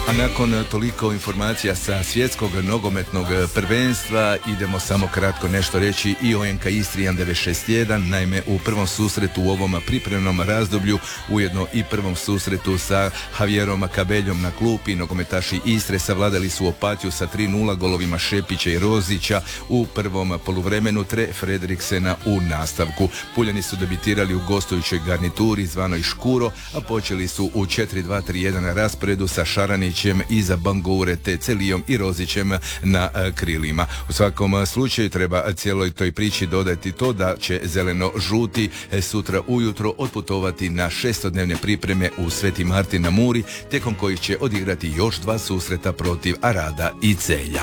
A nakon toliko informacija sa svjetskog nogometnog prvenstva idemo samo kratko nešto reći i o NK Istri 1961. Naime, u prvom susretu u ovom pripremnom razdoblju, ujedno i prvom susretu sa Javierom Cabeljom na klupi, nogometaši Istre savladali su Opatiju sa 3:0 golovima Šepića i Rozića u prvom poluvremenu tre Fredriksena u nastavku. Puljani su debitirali u gostujućoj garnituri zvanoj Škuro, a počeli su u 4-2-3-1 na rasporedu sa Šaranićem iza Bangure te Celijom i Rozićem na krilima. U svakom slučaju treba cijeloj toj priči dodati to da će zeleno-žuti sutra ujutro otputovati na 6-dnevne pripreme u Sveti Martin na Muri, tijekom kojih će odigrati još 2 susreta protiv Arada i Celja.